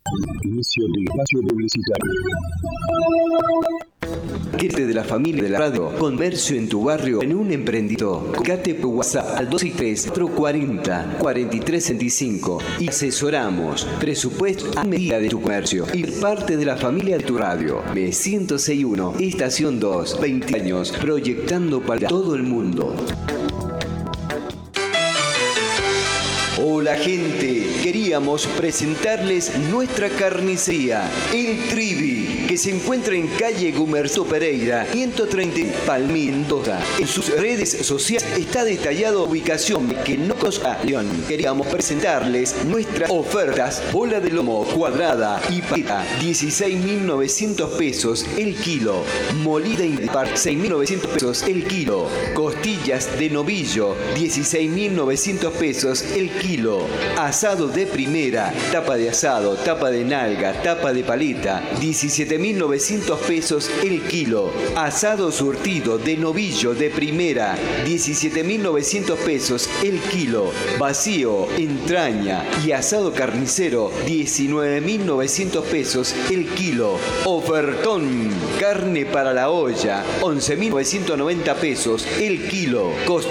Inicio del espacio publicitario. Gente de la familia de la radio, comercio en tu barrio, en un emprendimiento. Comunicate por WhatsApp al 263-440-4365 y asesoramos presupuesto a medida de tu comercio y parte de la familia de tu radio. B1061, Estación 2, 20 años, proyectando para todo el mundo. Hola gente, queríamos presentarles nuestra carnicería, El Trivi, que se encuentra en calle Gumerzo Pereira, 130 Palmí, Mendoza. En sus redes sociales está detallado ubicación que no costa León. Queríamos presentarles nuestras ofertas: bola de lomo cuadrada y paleta, 16.900 pesos el kilo. Molida impar, 6.900 pesos el kilo. Costillas de novillo, 16.900 pesos el kilo. Asado de primera, tapa de asado, tapa de nalga, tapa de paleta, 17.900 pesos el kilo. Asado surtido de novillo de primera, 17.900 pesos el kilo. Vacío, entraña y asado carnicero, 19.900 pesos el kilo. Ofertón, carne para la olla, 11.990 pesos el kilo.